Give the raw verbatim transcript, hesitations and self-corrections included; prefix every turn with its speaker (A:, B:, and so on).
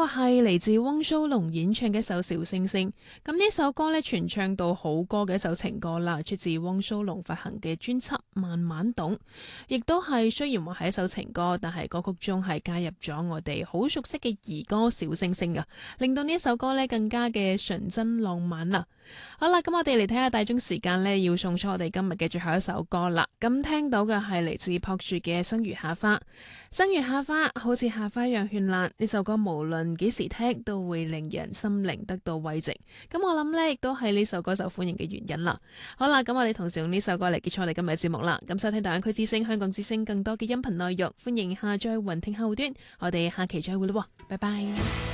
A: 嘅係嚟自汪蘇泷演唱嘅一首小星星。咁呢首歌咧傳唱到好歌嘅一首情歌啦，出自汪蘇泷發行嘅專輯《慢慢懂》，亦都係雖然話係一首情歌，但係歌曲中係加入咗我哋好熟悉嘅兒歌小星星噶，令到呢首歌咧更加嘅純真浪漫啦。好啦，咁我哋嚟睇下大鐘時間呢，要送出我哋今日嘅最後一首歌啦。咁聽到嘅係嚟自朴樹嘅《生如夏花》，生如夏花好似夏花一樣絢爛。呢首歌無論幾時聽都會令人心靈得到慰藉。咁我諗呢亦都係呢首歌受歡迎嘅原因啦。好啦，咁我哋同時用呢首歌嚟結束我哋今日嘅節目啦。咁收聽大灣區之聲、香港之聲更多嘅音頻內容，歡迎下載雲聽客戶端。我哋下期再會啦，拜拜。